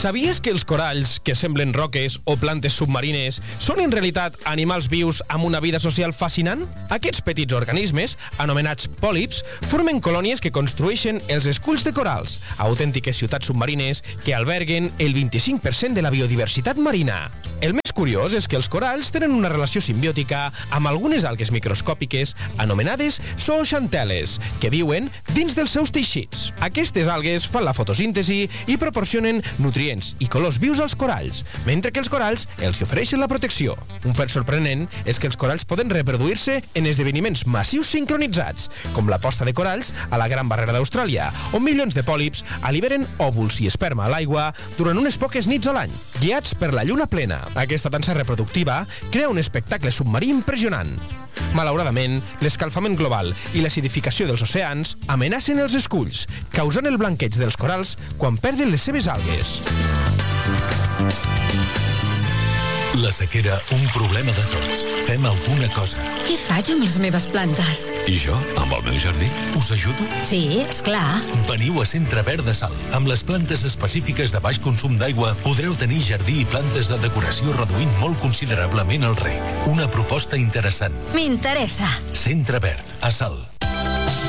Sabies que els coralls, que semblen roques o plantes submarines, són en realitat animals vius amb una vida social fascinant? Aquests petits organismes, anomenats pòlips, formen colònies que construeixen els esculls de corals, autèntiques ciutats submarines que alberguen el 25% de la biodiversitat marina. El més curiós és que els coralls tenen una relació simbiòtica amb algunes algues microscòpiques anomenades zooxantel·les, que viuen dins dels seus teixits. Aquestes algues fan la fotosíntesi i proporcionen nutrients i colors vius als coralls, mentre que els coralls els ofereixen la protecció. Un fet sorprenent és que els coralls poden reproduir-se en esdeveniments massius sincronitzats, com la posta de coralls a la Gran Barrera d'Austràlia, on milions de pòlips alliberen òvuls i esperma a l'aigua durant unes poques nits a l'any, guiats per la lluna plena. Aquesta dansa reproductiva crea un espectacle submarí impressionant. Malauradament, l'escalfament global i l'acidificació dels oceans amenacen els esculls, causant el blanqueig dels coralls quan perden les seves algues. La sequera, un problema de tots. Fem alguna cosa. Què faig amb les meves plantes? I jo, amb el meu jardí, us ajudo? Sí, esclar. Veniu a Centre Verd de Salt. Amb les plantes específiques de baix consum d'aigua podreu tenir jardí i plantes de decoració reduint molt considerablement el reg. Una proposta interessant. M'interessa. Centre Verd, a Salt.